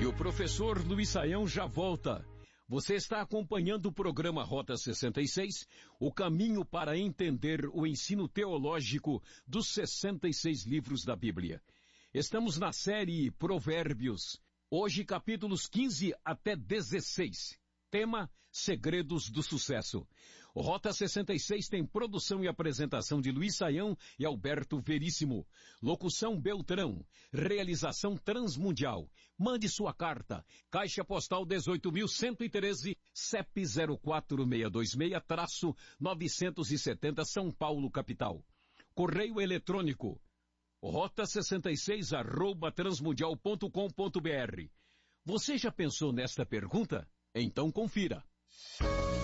E o professor Luiz Saião já volta. Você está acompanhando o programa Rota 66, o caminho para entender o ensino teológico dos 66 livros da Bíblia. Estamos na série Provérbios, hoje capítulos 15 até 16. Tema, Segredos do Sucesso. O Rota 66 tem produção e apresentação de Luiz Saião e Alberto Veríssimo. Locução Beltrão. Realização Transmundial. Mande sua carta. Caixa Postal 18.113, CEP 04626-970 São Paulo, capital. Correio eletrônico. rota66@transmundial.com.br. Você já pensou nesta pergunta? Então confira.